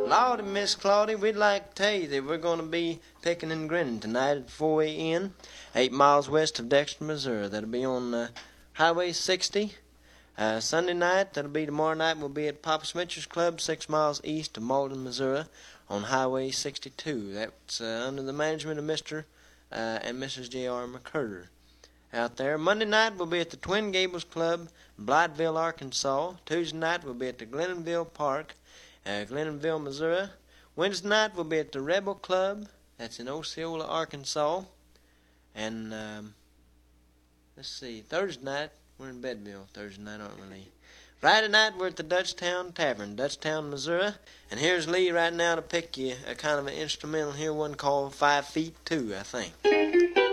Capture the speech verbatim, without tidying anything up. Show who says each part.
Speaker 1: Lordy, Miss Claudia, we'd like to tell you that we're going to be picking and grinning tonight at four a.m., eight miles west of Dexter, Missouri. That'll be on uh, Highway sixty. Uh, Sunday night, that'll be tomorrow night, we'll be at Papa Smitcher's Club, six miles east of Malden, Missouri, on Highway sixty-two. That's uh, under the management of Mister Uh, and Missus J R. McCurder out there. Monday night, we'll be at the Twin Gables Club, Blytheville, Arkansas. Tuesday night, we'll be at the Glenonville Park, uh, Glenonville, Missouri. Wednesday night, we'll be at the Rebel Club. That's in Osceola, Arkansas. And, um, let's see, Thursday night, we're in Bedville Thursday night, aren't we, Lee? Friday night, we're at the Dutchtown Tavern, Dutchtown, Missouri. And here's Lee right now to pick you a kind of an instrumental here, one called Five Feet Two, I think.